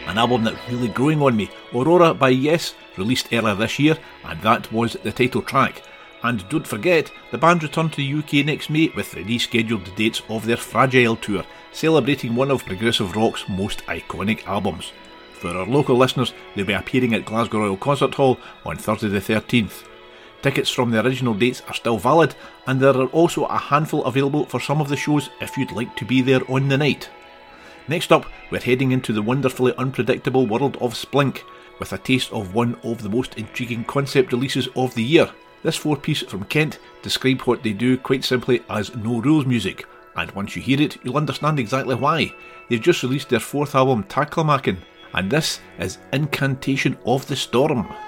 an album that's really growing on me. Aurora by Yes, released earlier this year, and that was the title track. And don't forget, the band return to the UK next May with the rescheduled dates of their Fragile tour, celebrating one of progressive rock's most iconic albums. For our local listeners, they'll be appearing at Glasgow Royal Concert Hall on Thursday the 13th. Tickets from the original dates are still valid, and there are also a handful available for some of the shows if you'd like to be there on the night. Next up, we're heading into the wonderfully unpredictable world of Splink, with a taste of one of the most intriguing concept releases of the year. This 4-piece from Kent describe what they do quite simply as no rules music, and once you hear it, you'll understand exactly why. They've just released their 4th album, Taklamakan, and this is Incantation of the Storm.